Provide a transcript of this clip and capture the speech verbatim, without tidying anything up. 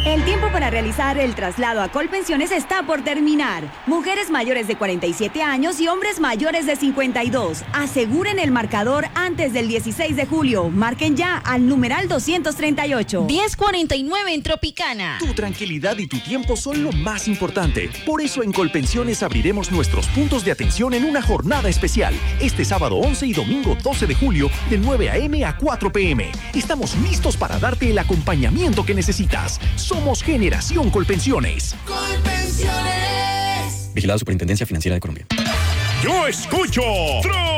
El tiempo para realizar el traslado a Colpensiones está por terminar. Mujeres mayores de cuarenta y siete años y hombres mayores de cincuenta y dos. Aseguren el marcador antes del dieciséis de julio. Marquen ya al numeral doscientos treinta y ocho. diez cuarenta y nueve en Tropicana. Tu tranquilidad y tu tiempo son lo más importante. Por eso en Colpensiones abriremos nuestros puntos de atención en una jornada especial. Este sábado once y domingo doce de julio de nueve a eme a cuatro pe eme. Estamos listos para darte el acompañamiento que necesitas. Somos Generación Colpensiones. Colpensiones. Vigilado Superintendencia Financiera de Colombia. Yo escucho